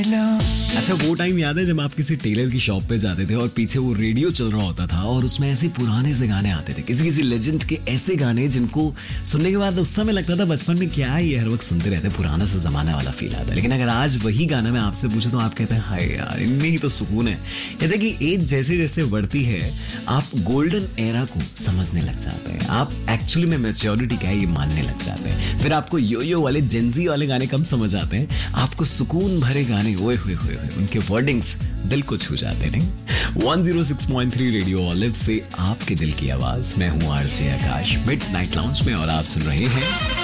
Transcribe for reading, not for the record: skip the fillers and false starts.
अच्छा, वो टाइम याद है जब आप किसी टेलर की शॉप पे जाते थे और पीछे वो रेडियो चल रहा होता था और उसमें ऐसे पुराने से गाने आते थे, किसी किसी लेजेंड के ऐसे गाने जिनको सुनने के बाद उस समय लगता था बचपन में क्या ये हर वक्त सुनते रहते, पुराना सा जमाना वाला फील आता है। लेकिन अगर आज वही गाना मैं आपसे पूछूं तो आप कहते हैं हाय यार, इनमें ही तो सुकून है। कहते हैं कि एज जैसे जैसे बढ़ती है आप गोल्डन एरा को समझने लग जाते हैं, आप एक्चुअली में मैच्योरिटी क्या है ये मानने लग जाते हैं। फिर आपको यो वाले जेंजी वाले गाने कम समझ आते हैं, आपको सुकून भरे गाने ओए हुए उनके वर्डिंग्स दिल को छू जाते नहीं। 106.3 रेडियो ऑलिव से आपके दिल की आवाज, मैं हूँ आरजे आकाश मिडनाइट लाउंज में और आप सुन रहे हैं